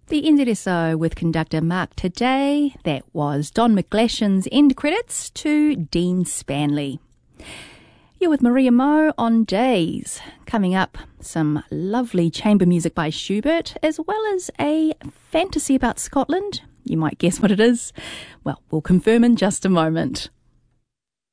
The NZSO with conductor Mark today. That was Don McGlashan's end credits to Dean Spanley. You're with Maria Moe on Days. Coming up, some lovely chamber music by Schubert, as well as a fantasy about Scotland. You might guess what it is. Well, we'll confirm in just a moment.